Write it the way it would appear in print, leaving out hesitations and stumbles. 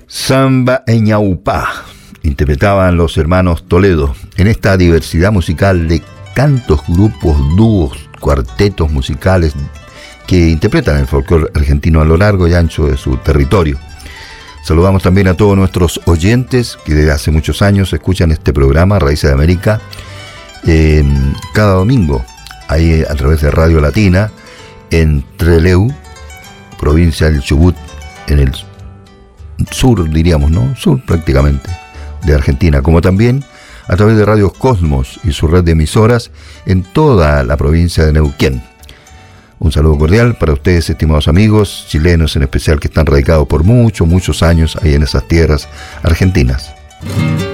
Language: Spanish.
Samba en Ñaupá interpretaban los hermanos Toledo en esta diversidad musical de cantos, grupos, dúos, cuartetos musicales que interpretan el folclore argentino a lo largo y ancho de su territorio. Saludamos también a todos nuestros oyentes que desde hace muchos años escuchan este programa Raíces de América cada domingo, ahí a través de Radio Latina en Trelew, provincia del Chubut, en el sur, diríamos, ¿no? Sur prácticamente, de Argentina, como también a través de Radio Cosmos y su red de emisoras en toda la provincia de Neuquén. Un saludo cordial para ustedes, estimados amigos, chilenos en especial, que están radicados por muchos años ahí en esas tierras argentinas.